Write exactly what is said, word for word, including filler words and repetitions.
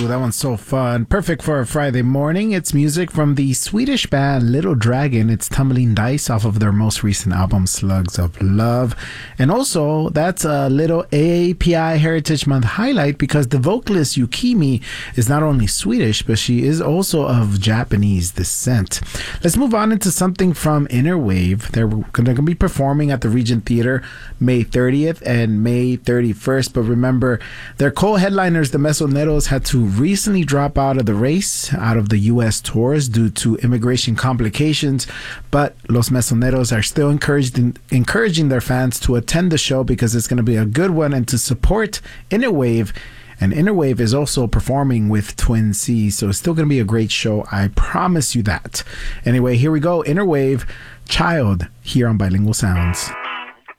that one's so fun. Perfect for a Friday morning. It's music from the Swedish band Little Dragon. It's Tumbling Dice off of their most recent album, Slugs of Love. And also, that's a little A A P I Heritage Month highlight because the vocalist Yukimi is not only Swedish, but she is also of Japanese descent. Let's move on into something from Innerwave. They're going to be performing at the Regent Theater May thirtieth and May thirty-first. But remember, their co-headliners, the Mesoneros, had to recently drop out of the race, out of the U S tours due to immigration complications. But Los Mesoneros are still encouraging, encouraging their fans to attend the show because it's going to be a good one and to support Innerwave. And Innerwave is also performing with Twin C, so it's still going to be a great show. I promise you that. Anyway, here we go. Innerwave, Child, here on Bilingual Sounds.